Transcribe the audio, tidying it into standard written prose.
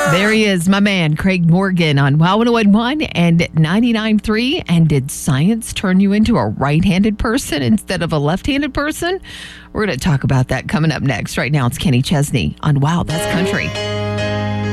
There he is, my man, Craig Morgan on Wow 101.1 and 99.3. And did science turn you into a right-handed person instead of a left-handed person? We're going to talk about that coming up next. Right now, it's Kenny Chesney on Wow, That's Country.